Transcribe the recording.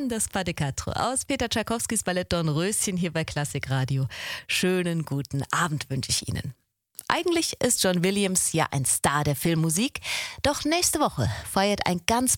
Madame des Pas de Quatre aus Peter Tschaikowskis Ballett Dornröschen hier bei Klassik Radio. Schönen guten Abend wünsche ich Ihnen. Eigentlich ist John Williams ja ein Star der Filmmusik, doch nächste Woche feiert ein ganz